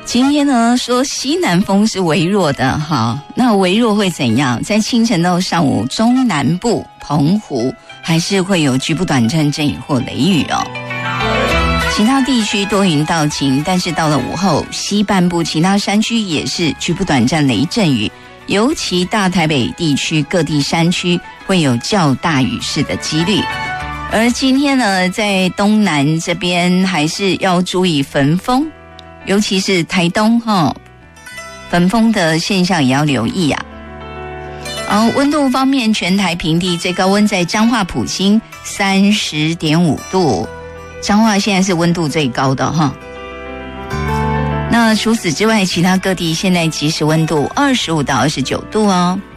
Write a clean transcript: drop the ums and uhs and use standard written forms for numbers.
今天呢，说西南风是微弱的哈，那微弱会怎样？在清晨到上午，中南部、澎湖还是会有局部短暂阵雨或雷雨哦。其他地区多云到晴，但是到了午后，西半部其他山区也是局部短暂雷阵雨，尤其大台北地区各地山区会有较大雨势的几率。而今天呢，在东南这边还是要注意焚风。尤其是台东焚风的现象也要留意啊。温度方面，全台平地最高温在彰化埔心 30.5 度，彰化现在是温度最高的哈。那除此之外，其他各地现在即时温度25到29度哦。